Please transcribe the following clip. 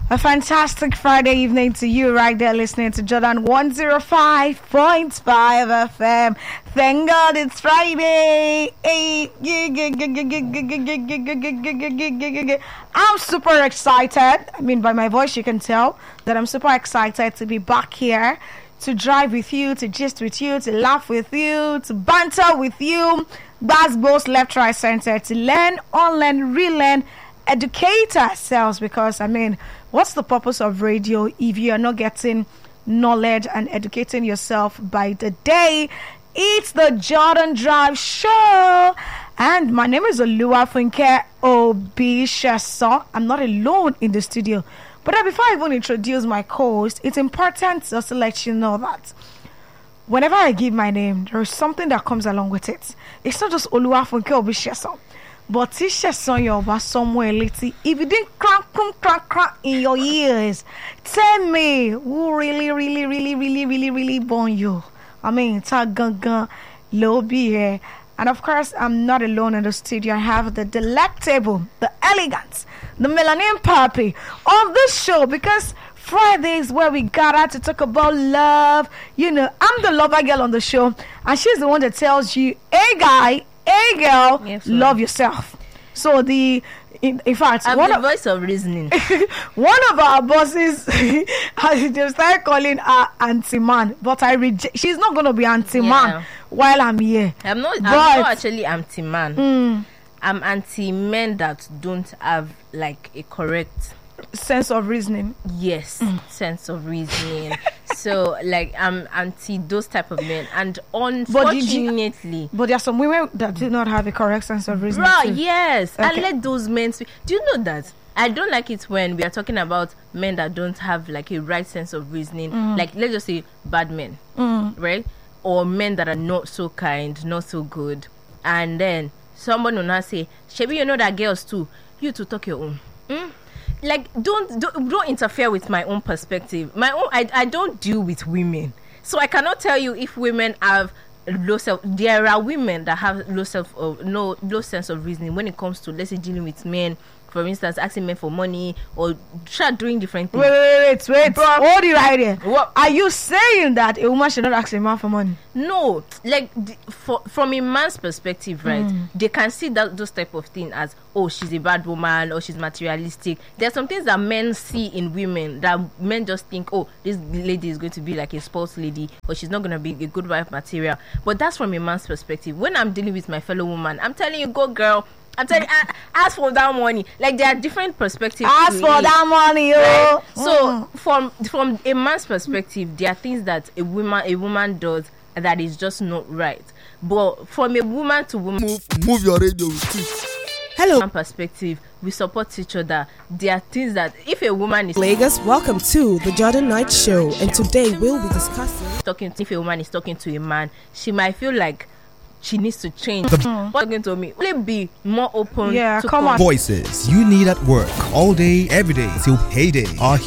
A fantastic Friday evening to you right there listening to Jordan 105.5 FM. Thank God it's Friday. I'm super excited. I mean, by my voice you can tell that I'm super excited to be back here, to drive with you, to gist with you, to laugh with you, to banter with you. That's both left, right, center, to learn, unlearn, relearn, educate ourselves, because I mean, what's the purpose of radio if you are not getting knowledge and educating yourself by the day? It's the Jordan Drive Show, and my name is Oluwafunke Obishaso. I'm not alone in the studio, but before I even introduce my co-host, it's important just to let you know that whenever I give my name, there is something that comes along with it. It's not just Oluwafunke Obishaso, but Tisha Yoruba somewhere later. If you didn't crack in your ears, tell me who really born you. I mean, Tagaga, Lobi here. And of course, I'm not alone in the studio. I have the delectable, the elegant, the melanin puppy of this show, because Fridays where we gather to talk about love. You know, I'm the lover girl on the show, and she's the one that tells you, hey guy, hey girl, yes, love yourself. So in fact, I'm the voice of reasoning. One of our bosses, they started calling her anti-man, but I reject. She's not going to be anti-man while I'm here. I'm not actually anti-man. I'm anti-men that don't have like a correct sense of reasoning. Yes, sense of reasoning. So like I'm anti those type of men, and unfortunately, but there are some women that do not have a correct sense of reasoning. Right? Yes, okay. And let those men speak. Do you know that I don't like it when we are talking about men that don't have like a right sense of reasoning? Like, let's just say bad men, right? Or men that are not so kind, not so good, and then someone will not say, "Shebi, you know that girls too. You to talk your own." Like, don't interfere with my own perspective. I don't deal with women, so I cannot tell you if women have low self. There are women that have low sense of reasoning when it comes to, let's say, dealing with men. For instance, asking men for money or start doing different things. Wait. Hold it right there. What? Are you saying that a woman should not ask a man for money? No. Like, from a man's perspective, right, they can see those type of things as, oh, she's a bad woman or she's materialistic. There are some things that men see in women that men just think, oh, this lady is going to be like a sports lady, or she's not going to be a good wife material. But that's from a man's perspective. When I'm dealing with my fellow woman, I'm telling you, go girl. I'm telling you, ask for that money. Like, there are different perspectives. Ask for that money, right? So from a man's perspective, there are things that a woman does that is just not right. But from a woman to woman, move your radio with it. Hello. Perspective, we support each other. There are things that if a woman is Lagos, welcome to the Jordan Night Show, and today we'll be discussing if a woman is talking to a man, she might feel like she needs to change. What's going to me? Will it be more open? Yeah, to come on. Voices you need at work all day, every day till payday are